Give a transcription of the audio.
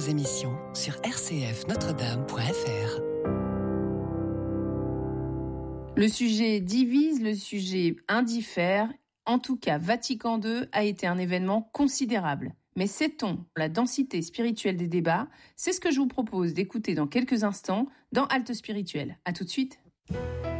émissions sur rcfnotredame.fr. Le sujet divise, le sujet indiffère. En tout cas, Vatican II a été un événement considérable. Mais sait-on la densité spirituelle des débats? C'est ce que je vous propose d'écouter dans quelques instants dans Halte Spirituelle. À tout de suite.